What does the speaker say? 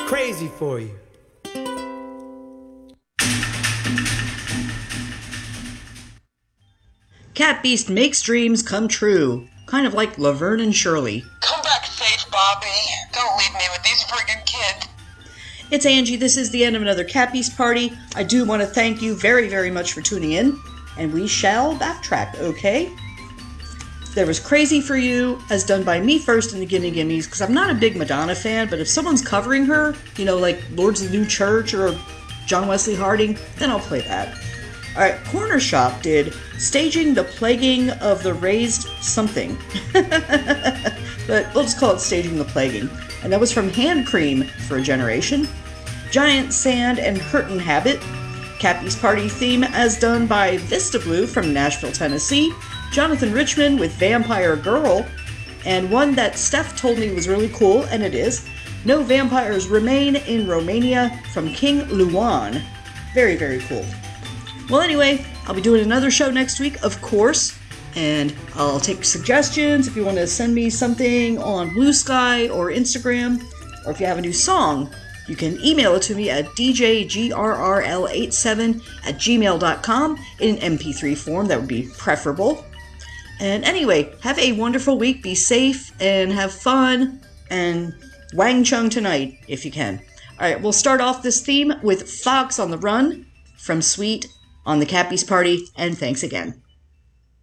Crazy for you. Cat Beast makes dreams come true. Kind of like Laverne and Shirley. Come back safe, Bobby. Don't leave me with these friggin' kids. It's Angie. This is the end of another Cat Beast party. I do want to thank you very, very much for tuning in. And we shall backtrack, okay? There was Crazy for You, as done by me first in the Gimme Gimmes, because I'm not a big Madonna fan, but if someone's covering her, you know, like Lords of the New Church or John Wesley Harding, then I'll play that. Alright, Corner Shop did Staging the Plaguing of the Raised Something. But we'll just call it Staging the Plaguing. And that was from Hand Cream for a Generation. Giant Sand and Hurtin' Habit. Cat Beast Party theme as done by Vista Blue from Nashville, Tennessee. Jonathan Richman with Vampire Girl. And one that Steph told me was really cool, and it is, No Vampires Remain in Romania from King Luan. Very, very cool. Well, anyway, I'll be doing another show next week, of course, and I'll take suggestions if you want to send me something on Blue Sky or Instagram, or if you have a new song, you can email it to me at djgrrl87@gmail.com in an MP3 form. That would be preferable. And anyway, have a wonderful week, be safe, and have fun, and Wang Chung tonight, if you can. Alright, we'll start off this theme with Fox on the Run from Sweet on the Cat Beast Party, and thanks again.